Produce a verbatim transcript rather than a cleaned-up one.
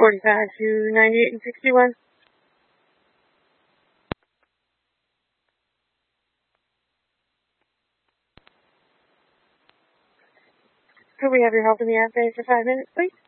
forty-five to ninety-eight and sixty-one. Could we have your help in the app bay for five minutes, please?